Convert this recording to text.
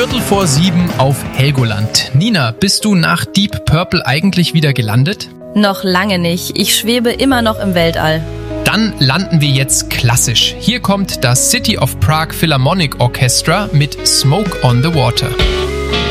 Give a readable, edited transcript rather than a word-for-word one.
6:15 auf Helgoland. Nina, bist du nach Deep Purple eigentlich wieder gelandet? Noch lange nicht. Ich schwebe immer noch im Weltall. Dann landen wir jetzt klassisch. Hier kommt das City of Prague Philharmonic Orchestra mit Smoke on the Water.